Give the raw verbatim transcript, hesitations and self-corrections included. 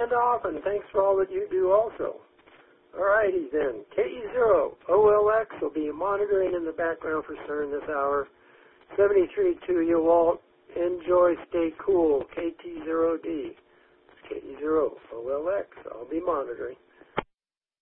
off, and thanks for all that you do also. Alrighty then, K E zero O L X will be monitoring in the background for CERN this hour. seventy-three to you, Walt. Enjoy, stay cool, K T zero D. K E zero O L X, I'll be monitoring.